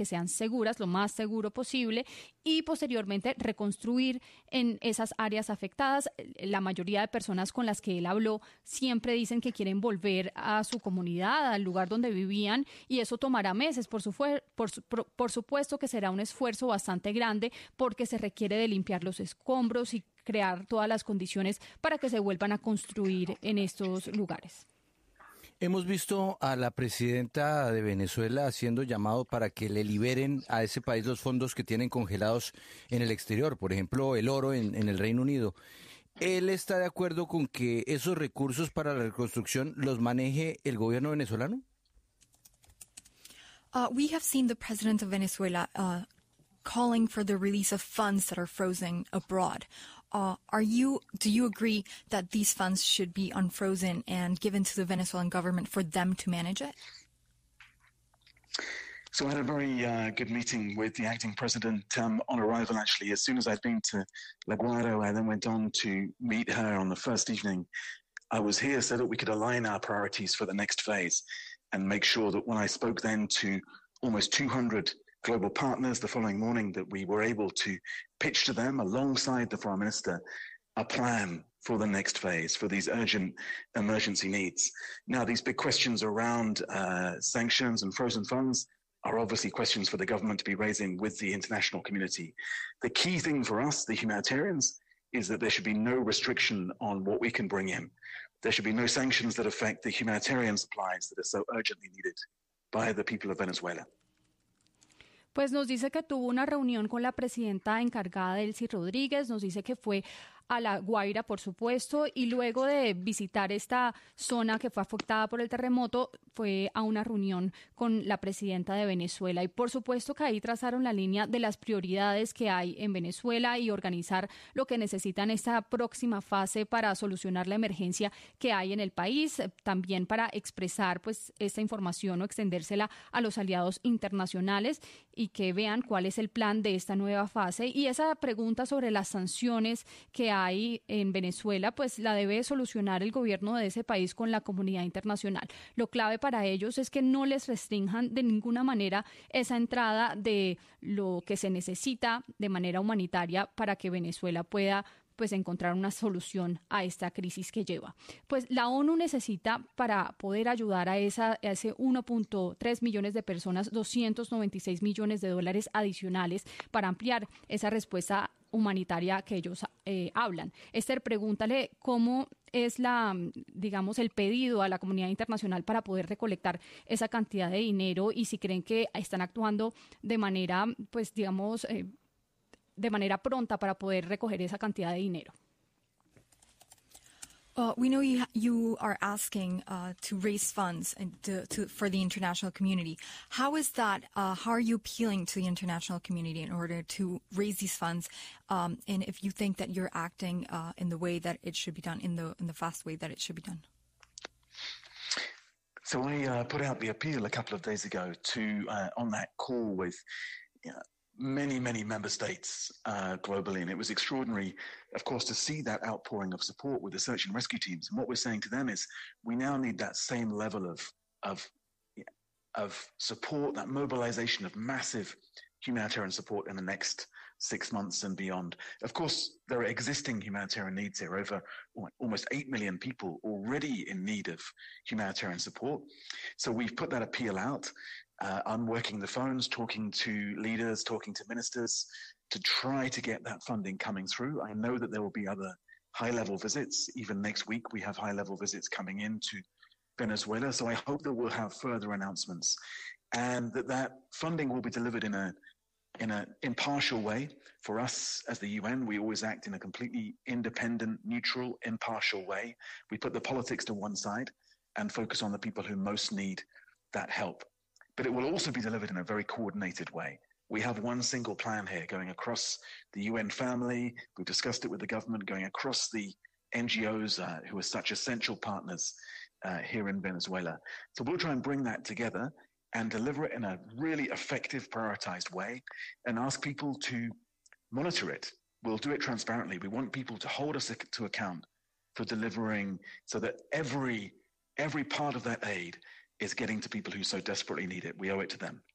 que sean seguras, lo más seguro posible, y posteriormente reconstruir en esas áreas afectadas. La mayoría de personas con las que él habló siempre dicen que quieren volver a su comunidad, al lugar donde vivían, y eso tomará meses. Por supuesto que será un esfuerzo bastante grande porque se requiere de limpiar los escombros y crear todas las condiciones para que se vuelvan a construir en estos lugares. Hemos visto a la presidenta de Venezuela haciendo llamado para que le liberen a ese país los fondos que tienen congelados en el exterior, por ejemplo, el oro en el Reino Unido. ¿Él está de acuerdo con que esos recursos para la reconstrucción los maneje el gobierno venezolano? We have seen the president of Venezuela calling for the release of funds that are frozen abroad. Do you agree that these funds should be unfrozen and given to the Venezuelan government for them to manage it? So I had a very good meeting with the acting president on arrival, actually. As soon as I'd been to La Guaira, I then went on to meet her on the first evening. I was here so that we could align our priorities for the next phase and make sure that when I spoke then to almost 200 global partners the following morning, that we were able to pitch to them alongside the Prime Minister a plan for the next phase, for these urgent emergency needs. Now, these big questions around sanctions and frozen funds are obviously questions for the government to be raising with the international community. The key thing for us, the humanitarians, is that there should be no restriction on what we can bring in. There should be no sanctions that affect the humanitarian supplies that are so urgently needed by the people of Venezuela. Pues nos dice que tuvo una reunión con la presidenta encargada, Delcy Rodríguez, nos dice que fue a La Guaira, por supuesto, y luego de visitar esta zona que fue afectada por el terremoto, fue a una reunión con la presidenta de Venezuela. Y por supuesto que ahí trazaron la línea de las prioridades que hay en Venezuela y organizar lo que necesitan esta próxima fase para solucionar la emergencia que hay en el país, también para expresar pues esta información o extendérsela a los aliados internacionales y que vean cuál es el plan de esta nueva fase. Y esa pregunta sobre las sanciones que hay en Venezuela, pues la debe solucionar el gobierno de ese país con la comunidad internacional. Lo clave para ellos es que no les restrinjan de ninguna manera esa entrada de lo que se necesita de manera humanitaria para que Venezuela pueda pues encontrar una solución a esta crisis que lleva. Pues la ONU necesita, para poder ayudar a ese 1.3 millones de personas, 296 millones de dólares adicionales para ampliar esa respuesta humanitaria que ellos hablan. Esther, pregúntale cómo es el pedido a la comunidad internacional para poder recolectar esa cantidad de dinero y si creen que están actuando de manera, de manera pronta para poder recoger esa cantidad de dinero. We know you are asking to raise funds and for the international community. How is that? How are you appealing to the international community in order to raise these funds? And if you think that you're acting in the way that it should be done, in the fast way that it should be done. So I put out the appeal a couple of days ago to on that call with many member states globally, and it was extraordinary, of course, to see that outpouring of support with the search and rescue teams. And what we're saying to them is we now need that same level of support, that mobilization of massive humanitarian support in the next 6 months and beyond. Of course, there are existing humanitarian needs here, over almost 8 million people already in need of humanitarian support. So we've put that appeal out. I'm working the phones, talking to leaders, talking to ministers to try to get that funding coming through. I know that there will be other high-level visits. Even next week, we have high-level visits coming into Venezuela. So I hope that we'll have further announcements and that funding will be delivered in an impartial way. For us as the UN, we always act in a completely independent, neutral, impartial way. We put the politics to one side and focus on the people who most need that help. But it will also be delivered in a very coordinated way. We have one single plan here going across the UN family. We've discussed it with the government, going across the NGOs who are such essential partners here in Venezuela. So we'll try and bring that together and deliver it in a really effective, prioritized way and ask people to monitor it. We'll do it transparently. We want people to hold us to account for delivering so that every part of that aid is getting to people who so desperately need it. We owe it to them.